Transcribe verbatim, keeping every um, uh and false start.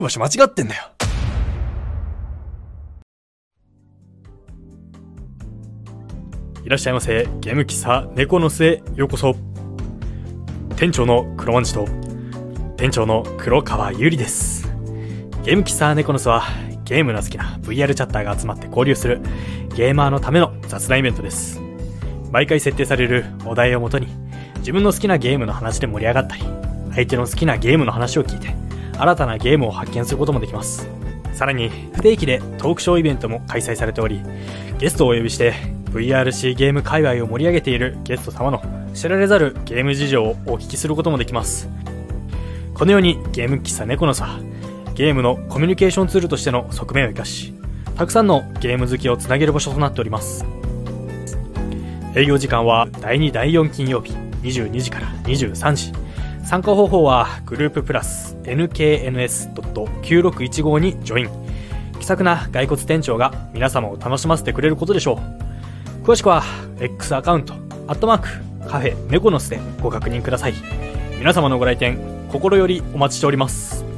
場所間違ってんだよ。いらっしゃいませ。ゲーム喫茶猫の巣へようこそ。店長の黒万次と店長の黒川ゆりです。ゲーム喫茶猫の巣はゲームの好きな ブイアール チャッターが集まって交流するゲーマーのための雑談イベントです。毎回設定されるお題をもとに自分の好きなゲームの話で盛り上がったり、相手の好きなゲームの話を聞いて新たなゲームを発見することもできます。さらに不定期でトークショーイベントも開催されており、ゲストをお呼びして ブイアールシー ゲーム界隈を盛り上げているゲスト様の知られざるゲーム事情をお聞きすることもできます。このようにゲーム喫茶猫の巣はゲームのコミュニケーションツールとしての側面を生かし、たくさんのゲーム好きをつなげる場所となっております。営業時間はだいにだいよん金曜日にじゅうにじからにじゅうさんじ。参加方法はグループプラス エヌケーエヌエスドットきゅうろくいちご にジョイン。気さくな骸骨店長が皆様を楽しませてくれることでしょう。詳しくは X アカウントアットマークカフェ猫の巣でご確認ください。皆様のご来店心よりお待ちしております。